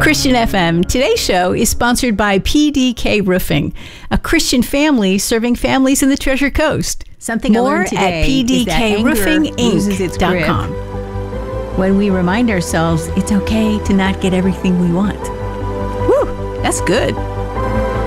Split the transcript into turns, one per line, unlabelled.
Christian FM. Today's show is sponsored by PDK Roofing, a Christian family serving families in the Treasure Coast.
Something I
More
learned today
at
is that anger loses its grip
pdkroofinginc.com.
when we remind ourselves it's okay to not get everything we want.
Woo, that's good.